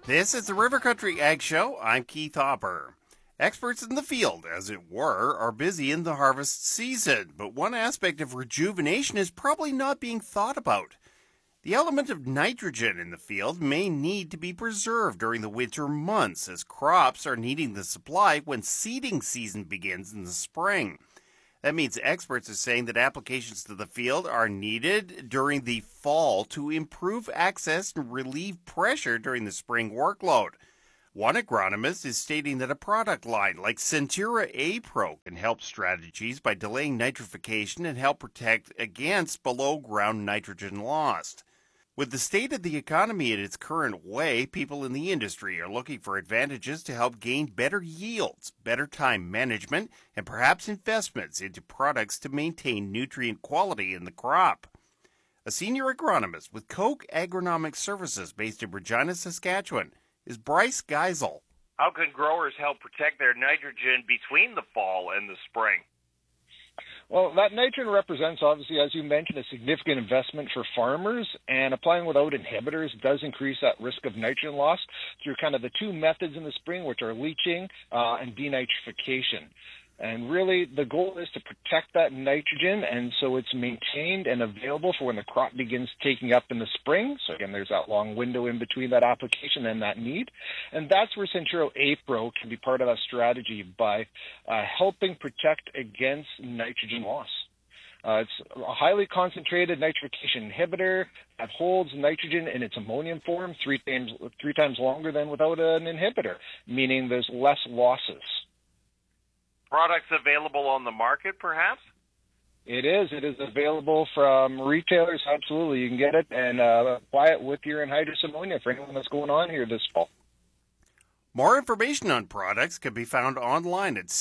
This is the River Country Ag Show. I'm Keith Hopper. Experts in the field, as it were, are busy in the harvest season, but one aspect of rejuvenation is probably not being thought about. The element of nitrogen in the field may need to be preserved during the winter months, as crops are needing the supply when seeding season begins in the spring. That means experts are saying that applications to the field are needed during the fall to improve access and relieve pressure during the spring workload. One agronomist is stating that a product line like Centura A-Pro can help strategies by delaying nitrification and help protect against below-ground nitrogen loss. With the state of the economy in its current way, people in the industry are looking for advantages to help gain better yields, better time management, and perhaps investments into products to maintain nutrient quality in the crop. A senior agronomist with Koch Agronomic Services based in Regina, Saskatchewan, is Bryce Geisel. How can growers help protect their nitrogen between the fall and the spring? Well, that nitrogen represents, obviously, as you mentioned, a significant investment for farmers, and applying without inhibitors does increase that risk of nitrogen loss through kind of the two methods in the spring, which are leaching and denitrification. And really, the goal is to protect that nitrogen, and so it's maintained and available for when the crop begins taking up in the spring. So again, there's that long window in between that application and that need. And that's where Centura A-Pro can be part of that strategy by helping protect against nitrogen loss. It's a highly concentrated nitrification inhibitor that holds nitrogen in its ammonium form three times longer than without an inhibitor, meaning there's less losses. Products available on the market, perhaps? It is. It is available from retailers. Absolutely. You can get it and apply it with your anhydrous ammonia for anyone that's going on here this fall. More information on products can be found online at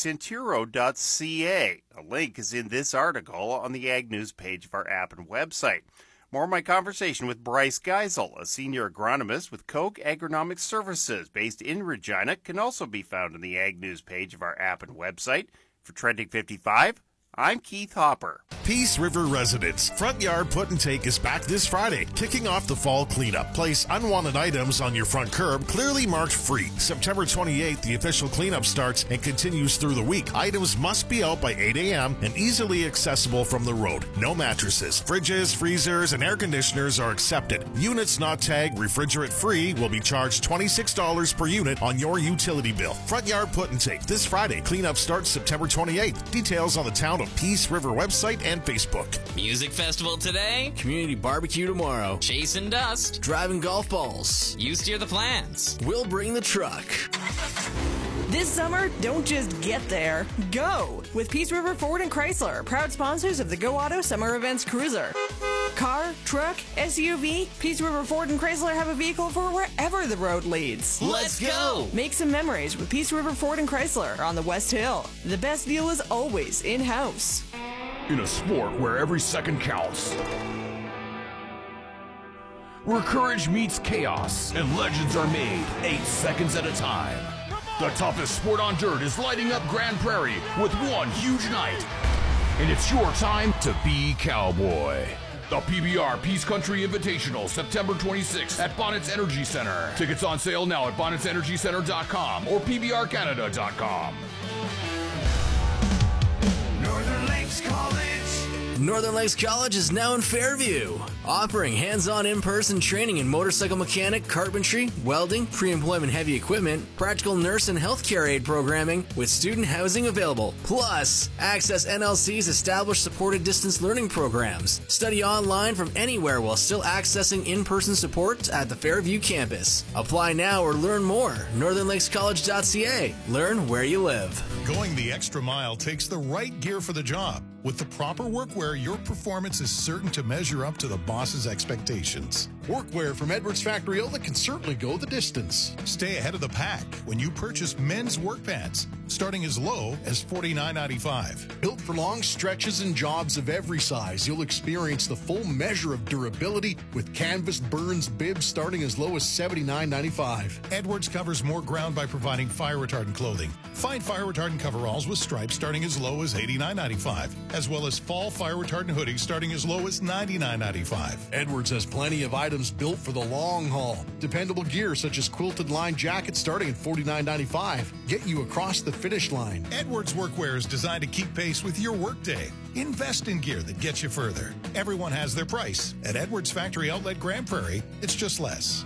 Centuro.ca. A link is in this article on the Ag News page of our app and website. More of my conversation with Bryce Geisel, a senior agronomist with Koch Agronomic Services based in Regina, can also be found on the Ag News page of our app and website. For Trending 55, I'm Keith Hopper. Peace River residents, Front Yard Put and Take is back this Friday, kicking off the fall cleanup. Place unwanted items on your front curb, clearly marked free. September 28th, the official cleanup starts and continues through the week. Items must be out by 8 a.m. and easily accessible from the road. No mattresses, fridges, freezers, and air conditioners are accepted. Units not tagged refrigerant free will be charged $26 per unit on your utility bill. Front Yard Put and Take this Friday. Cleanup starts September 28th. Details on the Town of Peace River website and Facebook. Music festival today, community barbecue tomorrow, chasing dust, driving golf balls. You steer the plans. We'll bring the truck. This summer, don't just get there. Go! With Peace River Ford and Chrysler, proud sponsors of the Go Auto Summer Events Cruiser. Car, truck, SUV, Peace River Ford and Chrysler have a vehicle for wherever the road leads. Let's go! Make some memories with Peace River Ford and Chrysler on the West Hill. The best deal is always in-house. In a sport where every second counts, where courage meets chaos and legends are made 8 seconds at a time, the toughest sport on dirt is lighting up Grand Prairie with one huge night. And it's your time to be cowboy. The PBR Peace Country Invitational, September 26th at Bonnets Energy Center. Tickets on sale now at bonnetsenergycenter.com or pbrcanada.com. Northern Lakes College. Northern Lakes College is now in Fairview, offering hands-on in-person training in motorcycle mechanic, carpentry, welding, pre-employment heavy equipment, practical nurse and healthcare aid programming with student housing available. Plus, access NLC's established supported distance learning programs. Study online from anywhere while still accessing in-person support at the Fairview campus. Apply now or learn more. NorthernLakesCollege.ca. Learn where you live. Going the extra mile takes the right gear for the job. With the proper workwear, your performance is certain to measure up to the boss's expectations. Workwear from Edwards Factory Outlet can certainly go the distance. Stay ahead of the pack when you purchase men's work pants, starting as low as $49.95. Built for long stretches and jobs of every size, you'll experience the full measure of durability with canvas Burns bibs starting as low as $79.95. Edwards covers more ground by providing fire retardant clothing. Find fire retardant coveralls with stripes starting as low as $89.95, as well as fall fire retardant hoodies starting as low as $99.95. Edwards has plenty of items items built for the long haul. Dependable gear such as quilted line jackets starting at $49.95 get you across the finish line. Edwards Workwear is designed to keep pace with your workday. Invest in gear that gets you further. Everyone has their price. At Edwards Factory Outlet Grand Prairie, it's just less.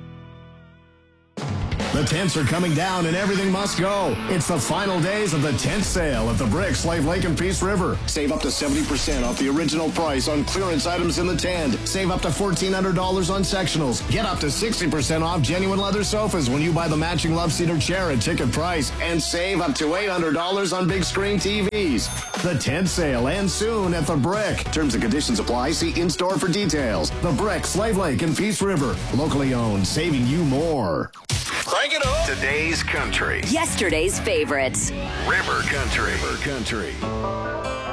The tents are coming down and everything must go. It's the final days of the tent sale at the Brick, Slave Lake, and Peace River. Save up to 70% off the original price on clearance items in the tent. Save up to $1,400 on sectionals. Get up to 60% off genuine leather sofas when you buy the matching love seater chair at ticket price. And save up to $800 on big screen TVs. The tent sale ends soon at the Brick. Terms and conditions apply. See in-store for details. The Brick, Slave Lake, and Peace River. Locally owned, saving you more. Crank it up. Today's country. Yesterday's favorites. River Country. River Country.